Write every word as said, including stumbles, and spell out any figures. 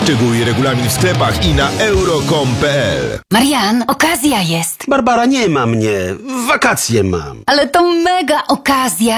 Szczegóły i regulamin w sklepach i na euro kropka com kropka p l. Marian, okazja jest. Barbara, nie ma mnie. Wakacje mam. Ale to mega okazja.